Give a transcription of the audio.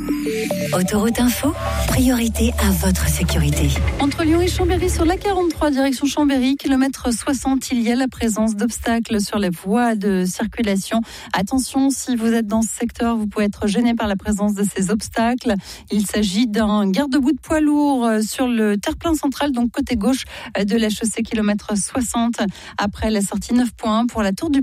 Autoroute Info, priorité à votre sécurité. Entre Lyon et Chambéry, sur la 43, direction Chambéry, kilomètre 60, il y a la présence d'obstacles sur les voies de circulation. Attention, si vous êtes dans ce secteur, vous pouvez être gêné par la présence de ces obstacles. Il s'agit d'un garde-boue de poids lourd sur le terre-plein central, donc côté gauche de la chaussée kilomètre 60, après la sortie 9.1 pour la Tour du